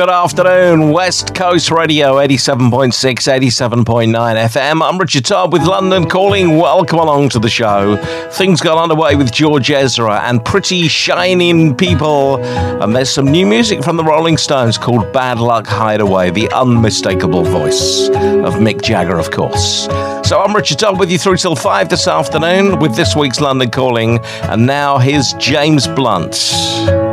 Good afternoon, West Coast Radio, 87.6, 87.9 FM. I'm Richard Todd with London Calling. Welcome along to the show. Things got underway with George Ezra and Pretty Shining People. And there's some new music from the Rolling Stones called Bad Luck Hideaway, the unmistakable voice of Mick Jagger, of course. So I'm Richard Todd with you through till 5 this afternoon with this week's London Calling. And now here's James Blunt.